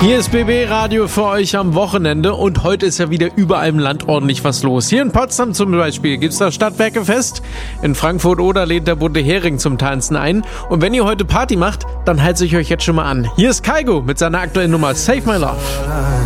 Hier ist BB Radio für euch am Wochenende und heute ist ja wieder überall im Land ordentlich was los. Hier in Potsdam zum Beispiel gibt's das Stadtwerkefest. In Frankfurt oder lädt der bunte Hering zum Tanzen ein. Und wenn ihr heute Party macht, dann halte ich euch jetzt schon mal an. Hier ist Kygo mit seiner aktuellen Nummer Save My Love.